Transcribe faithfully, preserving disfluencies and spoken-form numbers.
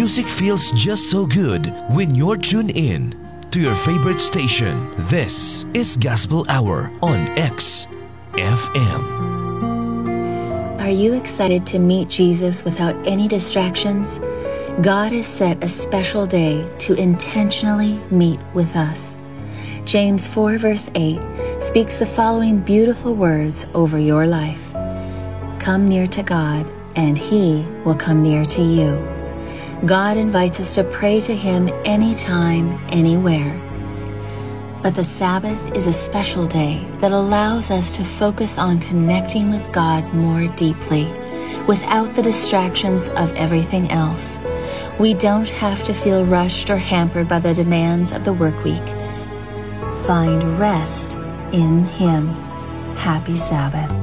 Music feels just so good when you're tuned in to your favorite station. This is Gospel Hour on X F M. Are you excited to meet Jesus without any distractions? God has set a special day to intentionally meet with us. James four verse eight speaks the following beautiful words over your life. Come near to God, and He will come near to you. God invites us to pray to Him anytime, anywhere. But the Sabbath is a special day that allows us to focus on connecting with God more deeply, without the distractions of everything else. We don't have to feel rushed or hampered by the demands of the work week. Find rest in Him. Happy Sabbath.